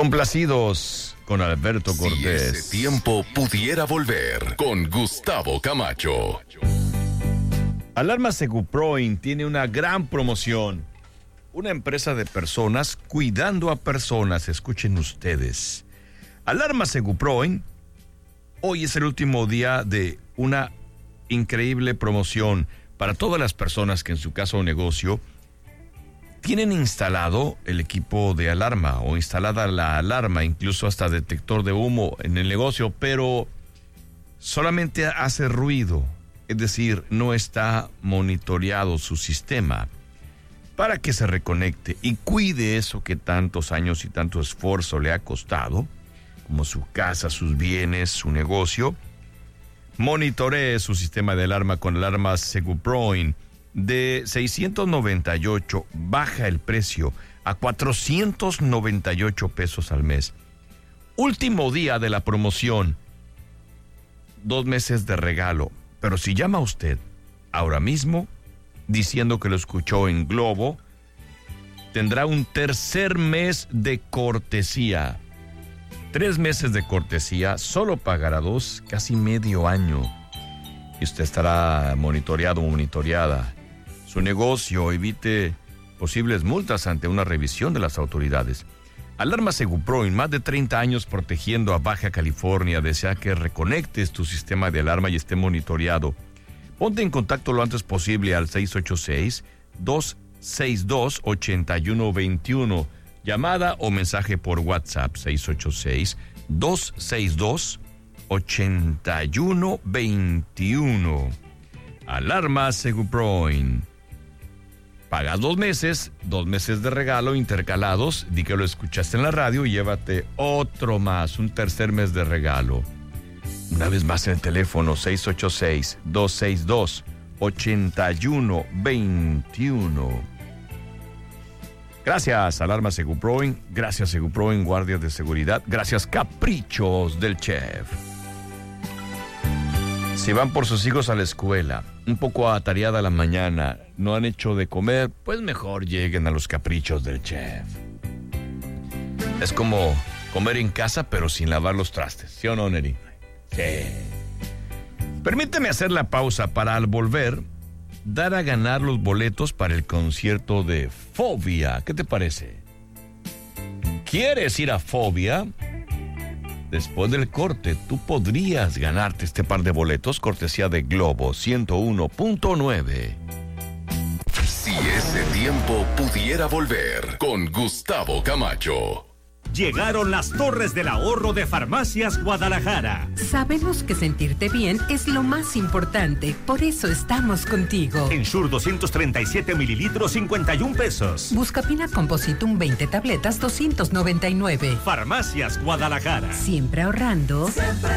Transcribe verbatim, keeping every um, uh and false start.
Complacidos con Alberto Cortés. Si ese tiempo pudiera volver, con Gustavo Camacho. Alarmas Seguproin tiene una gran promoción. Una empresa de personas cuidando a personas. Escuchen ustedes. Alarmas Seguproin, hoy es el último día de una increíble promoción para todas las personas que en su casa o negocio tienen instalado el equipo de alarma o instalada la alarma, incluso hasta detector de humo en el negocio, pero solamente hace ruido, es decir, no está monitoreado su sistema para que se reconecte y cuide eso que tantos años y tanto esfuerzo le ha costado, como su casa, sus bienes, su negocio. Monitoree su sistema de alarma con alarmas Seguproin. De seiscientos noventa y ocho baja el precio a cuatrocientos noventa y ocho pesos al mes. Último día de la promoción. Dos meses de regalo. Pero si llama usted ahora mismo diciendo que lo escuchó en Globo, tendrá un tercer mes de cortesía. Tres meses de cortesía, solo pagará dos, casi medio año. Y usted estará monitoreado o monitoreada. Su negocio, evite posibles multas ante una revisión de las autoridades. Alarma Seguproin, más de treinta años protegiendo a Baja California. Desea que reconectes tu sistema de alarma y esté monitoreado. Ponte en contacto lo antes posible al seis ocho seis, dos seis dos, ocho uno dos uno. Llamada o mensaje por WhatsApp seis ocho seis, dos seis dos, ocho uno dos uno. Alarma Seguproin. Pagas dos meses, dos meses de regalo intercalados. Di que lo escuchaste en la radio y llévate otro más, un tercer mes de regalo. Una vez más en el teléfono seis ocho seis, dos seis dos, ocho uno dos uno. Gracias, Alarma Seguproin. Gracias, Seguproin, guardias de seguridad. Gracias, Caprichos del Chef. Si van por sus hijos a la escuela, un poco atareada la mañana, no han hecho de comer, pues mejor lleguen a los Caprichos del Chef. Es como comer en casa, pero sin lavar los trastes. ¿Sí o no, Neri? Sí. Permíteme hacer la pausa para, al volver, dar a ganar los boletos para el concierto de Fobia. ¿Qué te parece? ¿Quieres ir a Fobia? Después del corte, tú podrías ganarte este par de boletos, cortesía de Globo ciento uno punto nueve. Si ese tiempo pudiera volver, con Gustavo Camacho. Llegaron las Torres del Ahorro de Farmacias Guadalajara. Sabemos que sentirte bien es lo más importante, por eso estamos contigo. Ensure doscientos treinta y siete mililitros, cincuenta y un pesos. Buscapina Compositum veinte tabletas, doscientos noventa y nueve. Farmacias Guadalajara. Siempre ahorrando. Siempre